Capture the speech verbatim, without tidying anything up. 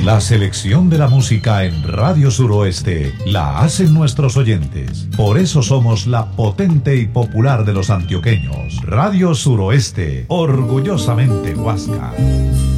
La selección de la música en Radio Suroeste la hacen nuestros oyentes. Por eso somos la potente y popular de los antioqueños. Radio Suroeste, orgullosamente Huasca.